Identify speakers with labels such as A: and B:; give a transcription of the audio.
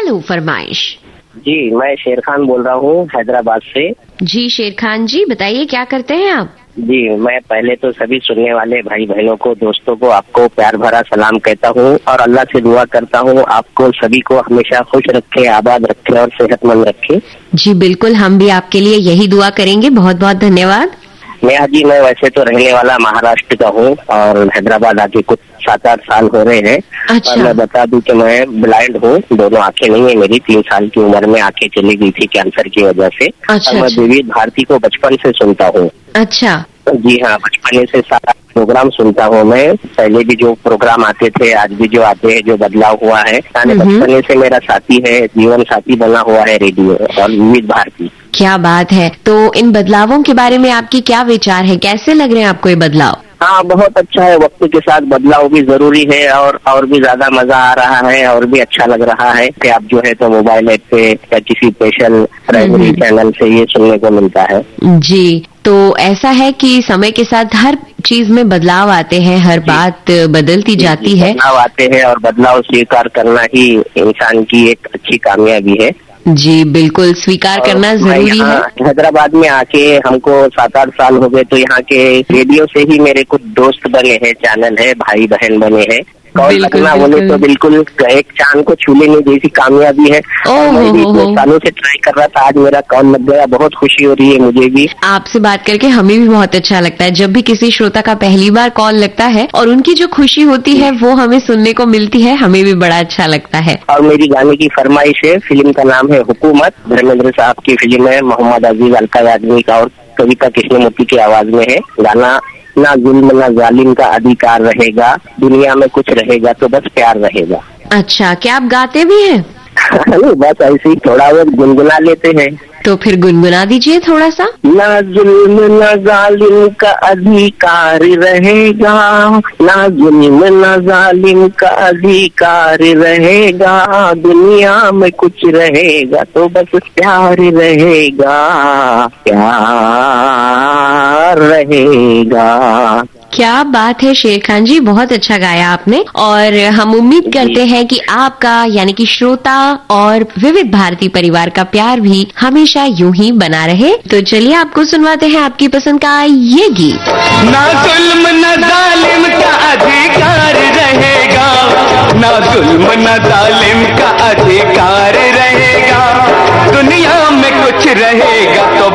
A: Hello फरमाइश।
B: जी, मैं शेर खान बोल रहा हूँ हैदराबाद से।
A: जी शेर खान जी, बताइए क्या करते हैं आप?
B: जी, मैं पहले तो सभी सुनने वाले भाई बहनों को, दोस्तों को, आपको प्यार भरा सलाम कहता हूँ और अल्लाह से दुआ करता हूँ आपको सभी को हमेशा खुश रखे, आबाद रखे और सेहतमंद रखे।
A: जी बिल्कुल, हम भी आपके लिए यही दुआ करेंगे। बहुत बहुत धन्यवाद।
B: जी, मैं वैसे तो रहने वाला महाराष्ट्र का हूँ और हैदराबाद आके कुछ 7-8 साल हो रहे हैं।
A: अच्छा।
B: और मैं बता दूं कि मैं ब्लाइंड हूँ, दोनों आंखें नहीं है मेरी। 3 साल की उम्र में आंखें चली गई थी कैंसर की वजह से।
A: अच्छा,
B: और मैं विविध भारती को बचपन से सुनता हूँ।
A: अच्छा।
B: जी हाँ, बचपन से सारा प्रोग्राम सुनता हूँ मैं। पहले भी जो प्रोग्राम आते थे, आज भी जो आते हैं, जो बदलाव हुआ है, बचपन से मेरा साथी है, जीवन साथी बना हुआ है रेडियो और विविध भारती।
A: क्या बात है। तो इन बदलावों के बारे में आपकी क्या विचार है, कैसे लग रहे हैं आपको ये बदलाव?
B: हाँ, बहुत अच्छा है। वक्त के साथ बदलाव भी जरूरी है और भी ज्यादा मजा आ रहा है और भी अच्छा लग रहा है कि आप जो है तो मोबाइल ऐप पे या किसी स्पेशल प्राइमरी चैनल से ये सुनने को मिलता है।
A: जी, तो ऐसा है कि समय के साथ हर चीज में बदलाव आते हैं, हर बात बदलती जाती है।
B: बदलाव आते हैं और बदलाव स्वीकार करना ही इंसान की एक अच्छी कामयाबी है।
A: जी बिल्कुल, स्वीकार करना जरूरी है।
B: हैदराबाद में आके हमको 7-8 साल हो गए, तो यहाँ के रेडियो से ही मेरे कुछ दोस्त बने हैं, चैनल है, भाई बहन बने हैं। कॉल लगना बोले तो बिल्कुल एक चांद को छू लेने जैसी कामयाबी है। मैं भी इतने सालों से ट्राई कर रहा था, आज मेरा कॉल लग गया। बहुत खुशी हो रही है मुझे भी।
A: आपसे बात करके हमें भी बहुत अच्छा लगता है। जब भी किसी श्रोता का पहली बार कॉल लगता है और उनकी जो खुशी होती है वो हमें सुनने को मिलती है, हमें भी बड़ा अच्छा लगता है।
B: और मेरी गाने की फरमाइश है, फिल्म का नाम है हुकूमत, धर्मेंद्र साहब की फिल्म है, मोहम्मद अजीज, अलका याग्निक का और कविता कृष्णमूर्ति की आवाज में है गाना। ना जुल्म ना जालिम का अधिकार रहेगा, दुनिया में कुछ रहेगा तो बस प्यार रहेगा।
A: अच्छा, क्या आप गाते भी हैं?
B: नहीं, बस ऐसे ही थोड़ा बहुत गुनगुना लेते हैं।
A: तो फिर गुनगुना दीजिए थोड़ा सा।
B: ना जुल्म ना जालिम का अधिकार रहेगा, ना जुल्म ना जालिम का अधिकार रहेगा, दुनिया में कुछ रहेगा तो बस प्यार रहेगा, प्यार रहेगा।
A: क्या बात है शेर खान जी, बहुत अच्छा गाया आपने। और हम उम्मीद करते हैं कि आपका यानी कि श्रोता और विविध भारती परिवार का प्यार भी हमेशा यूं ही बना रहे। तो चलिए आपको सुनवाते हैं आपकी पसंद का ये गीत।
C: ना जुल्म न जालिम का अधिकार रहेगा, ना जुल्म न जालिम का अधिकार रहेगा, दुनिया में कुछ रहेगा